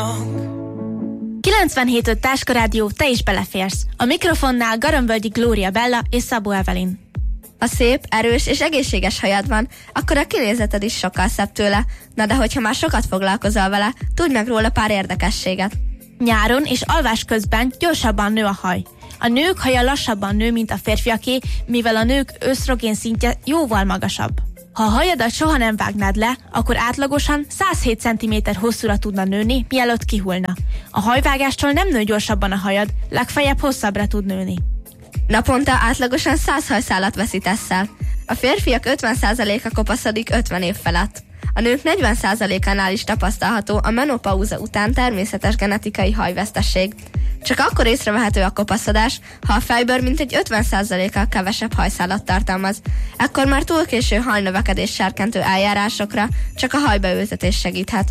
wrong. 97.5 Táska Rádió, te is beleférsz. A mikrofonnál Garambölgyi Glória Bella és Szabó Evelyn. Ha szép, erős és egészséges hajad van, akkor a kinézeted is sokkal szebb tőle. Na de hogyha már sokat foglalkozol vele, tudj meg róla pár érdekességet. Nyáron és alvás közben gyorsabban nő a haj. A nők haja lassabban nő, mint a férfiaké, mivel a nők ösztrogén szintje jóval magasabb. Ha a hajadat soha nem vágnád le, akkor átlagosan 107 cm hosszúra tudna nőni, mielőtt kihullna. A hajvágástól nem nő gyorsabban a hajad, legfeljebb hosszabbra tud nőni. Naponta átlagosan 100 hajszálat veszítesz el. A férfiak 50%-a kopaszodik 50 év felett. A nők 40%-ánál is tapasztalható a menopauza után természetes genetikai hajvesztesség. Csak akkor észrevehető a kopaszodás, ha a fejbőr mintegy 50%-kal kevesebb hajszálat tartalmaz. Ekkor már túl késő hajnövekedés serkentő eljárásokra, csak a hajbeültetés segíthet.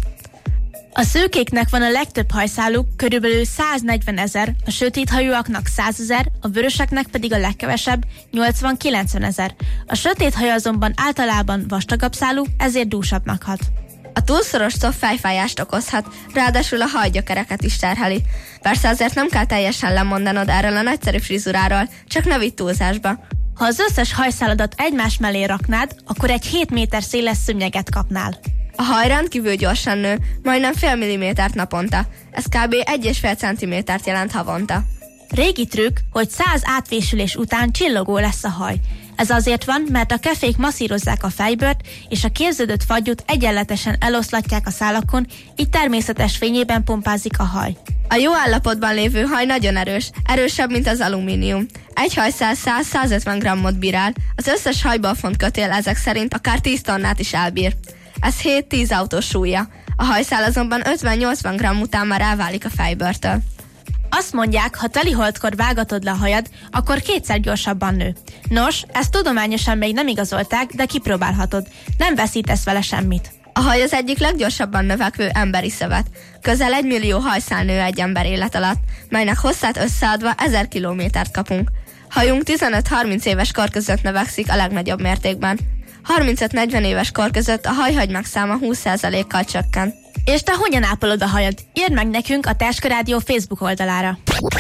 A szőkéknek van a legtöbb hajszáluk, körülbelül 140 000, a sötéthajúaknak 100 000, a vöröseknek pedig a legkevesebb, 80-90 000. A sötét haj azonban általában vastagabb szálú, ezért dúsabbnak hat. A túlszoros cob fejfájást okozhat, ráadásul a hajgyökereket is terheli. Persze azért nem kell teljesen lemondanod erről a nagyszerű frizuráról, csak ne vidd túlzásba. Ha az összes hajszáladat egymás mellé raknád, akkor egy 7 méter széles szőnyeget kapnál. A haj rendkívül gyorsan nő, majdnem fél millimétert naponta. Ez kb. 1,5 centimétert jelent havonta. Régi trükk, hogy 100 átvésülés után csillogó lesz a haj. Ez azért van, mert a kefék masszírozzák a fejbőrt, és a képződött fagyút egyenletesen eloszlatják a szálakon, így természetes fényében pompázik a haj. A jó állapotban lévő haj nagyon erős, erősebb, mint az alumínium. Egy hajszál 100-150 grammot bír el, az összes hajból font kötél ezek szerint akár 10 tonnát is elbír. Ez 7-10 autós súlya. A hajszál azonban 50-80 gramm után már elválik a fejbőrtől. Azt mondják, ha teliholdkor vágatod le a hajad, akkor 2-szer gyorsabban nő. Nos, ezt tudományosan még nem igazolták, de kipróbálhatod. Nem veszítesz vele semmit. A haj az egyik leggyorsabban növekvő emberi szövet. Közel 1 millió hajszál nő egy ember élet alatt, melynek hosszát összeadva 1000 kilométert kapunk. Hajunk 15-30 éves kor között növekszik a legnagyobb mértékben. 35-40 éves kor között a hajhagymák száma 20%-kal csökken. És te hogyan ápolod a hajad? Írd meg nekünk a Táska Rádió Facebook oldalára.